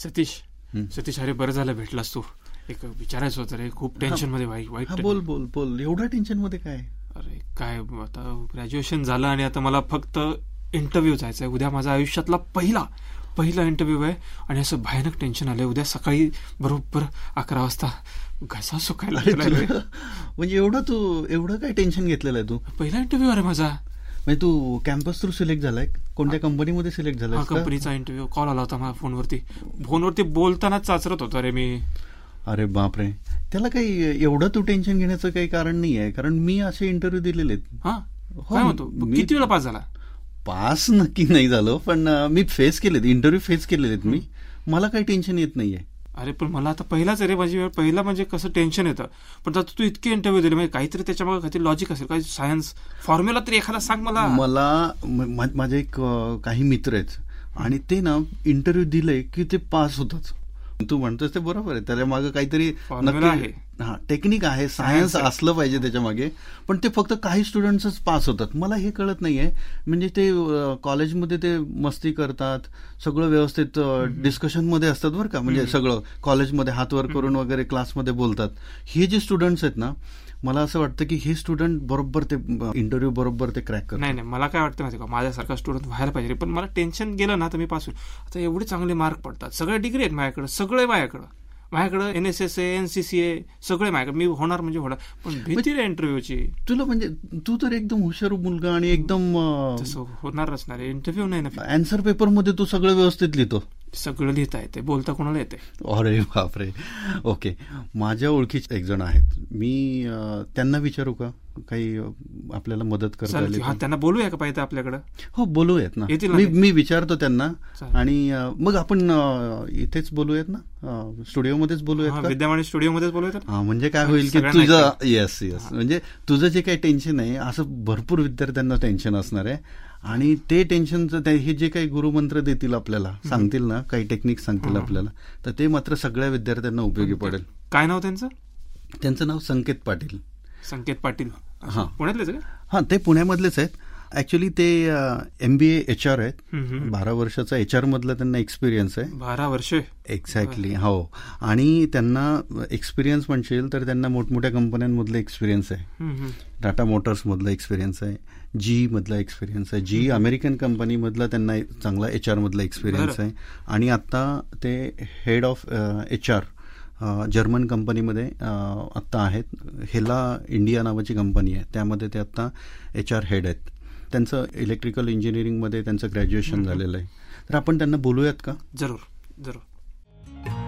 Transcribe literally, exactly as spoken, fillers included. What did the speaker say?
सतीश सतीश अरे बरं झालं भेटलास तू. एक विचारायचं होतं रे, खूप टेन्शन मध्ये वाईट वाईट बोल बोल बोल एवढ्या टेन्शन मध्ये काय? अरे काय आता ग्रॅज्युएशन झालं आणि आता मला फक्त इंटरव्ह्यू जायचा आहे. उद्या माझा आयुष्यातला पहिला पहिला इंटरव्ह्यू आहे आणि असं भयानक टेन्शन आलंय. उद्या सकाळी बरोबर अकरा वाजता घसा सुकायला. म्हणजे एवढं तू एवढं काय टेन्शन घेतलेलं आहे तू? पहिला इंटरव्ह्यू आहे माझा. म्हणजे तू कॅम्पस थ्रू सिलेक्ट झालाय? कोणत्या कंपनीमध्ये सिलेक्ट झालाय? कंपनीचा इंटरव्ह्यू कॉल आला होता मला फोनवरती. फोनवरती बोलतानाच चाचरत होतो रे मी. अरे बापरे, त्याला काही एवढं तू टेन्शन घेण्याचं काही कारण नाही आहे, कारण मी असे इंटरव्ह्यू दिलेले आहेत. हा काय म्हणतो, किती वेळा पास झाला? पास नक्की नाही झालो, पण मी फेस केलेत इंटरव्ह्यू फेस केलेले आहेत मी. मला काही टेन्शन येत नाहीये. अरे पण मला आता पहिलाच रे माझी वेळ, पहिला म्हणजे कसं टेन्शन येतं. पण आता तू इतके इंटरव्ह्यू दिले म्हणजे काहीतरी त्याच्यामागे काहीतरी लॉजिक असेल, काही सायन्स फॉर्म्युला तरी एखादा सांग मला. मला माझे एक काही मित्र आहेत आणि ते ना इंटरव्ह्यू दिले की ते पास होतात. तू म्हणतोस ते बरोबर आहे, त्याच्या मागे काहीतरी आहे, हा टेक्निक आहे, सायन्स असलं पाहिजे त्याच्या मागे. पण ते फक्त काही स्टुडंट्सच पास होतात. मला हे कळत नाहीये. म्हणजे ते कॉलेजमध्ये ते मस्ती करतात, सगळं व्यवस्थित डिस्कशन मध्ये असतात बरं का, म्हणजे सगळं कॉलेजमध्ये हात वर करून वगैरे क्लासमध्ये बोलतात. हे जे स्टुडंट्स आहेत ना, मला असं वाटतं की हे स्टुडंट बरोबर ते इंटरव्ह्यू बरोबर ते क्रॅक करतात. नाही नाही, मला काय वाटतं माहिती का, माझ्यासारखा स्टुडंट व्हायला पाहिजे. पण मला टेन्शन गेलं ना तर मी पास होईल. आता एवढे चांगले मार्क पडतात, सगळे डिग्री आहेत माझ्याकडे, सगळे माझ्याकडं माझ्याकडे N S S A, N C C ए सगळे माझ्याकडे. मी होणार म्हणजे होणार, पण भीती रे इंटरव्ह्यूची. तुला म्हणजे तू तर एकदम हुशार मुलगा आणि एकदम तसं होणारच नाही. इंटरव्ह्यू नाही ना, आन्सर पेपर मध्ये तू सगळं व्यवस्थित लिहितो. सगळं लिहिता येते, बोलता कोणाला येते. अरे बापरे. ओके, माझ्या ओळखीचे एक जण आहेत, मी त्यांना विचारू का काही आपल्याला मदत करता येईल? त्यांना बोलूया का पाहिजे आपल्याकडे? हो बोलूयात ना, मी मी विचारतो त्यांना. आणि मग आपण इथेच बोलूयात ना, स्टुडिओमध्येच बोलूयात, विद्यमानी स्टुडिओमध्येच बोलूयात. हा म्हणजे काय होईल की तुझं येस येस म्हणजे तुझं जे काही टेन्शन आहे, असं भरपूर विद्यार्थ्यांना टेन्शन असणार आहे. आणि ते टेन्शनचं हे जे काही गुरुमंत्र देतील आपल्याला, सांगतील ना, काही टेक्निक सांगतील आपल्याला, तर ते मात्र सगळ्या विद्यार्थ्यांना उपयोगी पडेल. काय नाव त्यांचं? त्यांचं नाव संकेत पाटील. संकेत पाटील, हा पुण्यातलेच का? हा, ते पुण्यामधलेच आहेत. ऍक्च्युली ते M B A H R आहेत. बारा वर्षाचा एच आर मधला त्यांना एक्सपिरियन्स आहे. बारा वर्ष एक्झॅक्टली. हो, आणि त्यांना एक्सपिरियन्स म्हणशील तर त्यांना मोठमोठ्या कंपन्यांमधला एक्सपिरियन्स आहे. टाटा मोटर्स मधला एक्सपिरियन्स आहे, जी मधला एक्सपिरियन्स आहे. जी अमेरिकन कंपनी मधला त्यांना चांगला एच आर मधला एक्सपिरियन्स आहे. आणि आता ते head of H R German कंपनीमध्ये आत्ता आहेत. हेला इंडिया नावाची कंपनी आहे, त्यामध्ये ते आत्ता एच आर हेड आहेत. त्यांचं इलेक्ट्रिकल इंजिनिअरिंगमध्ये त्यांचं ग्रॅज्युएशन झालेलं आहे. तर आपण त्यांना बोलूयात का? जरूर जरूर.